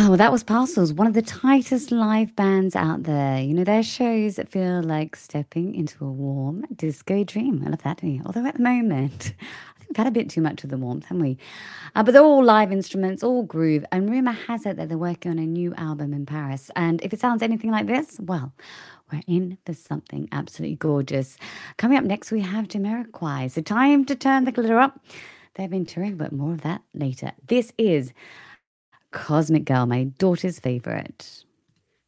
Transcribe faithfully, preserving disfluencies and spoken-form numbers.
well, that was Parcels, one of the tightest live bands out there. You know, their shows feel like stepping into a warm disco dream. I love that, don't you? Although at the moment, I think we've had a bit too much of the warmth, haven't we? Uh, but they're all live instruments, all groove, and rumor has it that they're working on a new album in Paris. And if it sounds anything like this, well, we're in for something absolutely gorgeous. Coming up next, we have Jamiroquai. So time to turn the glitter up. They've been touring, but more of that later. This is Cosmic Girl, my daughter's favorite.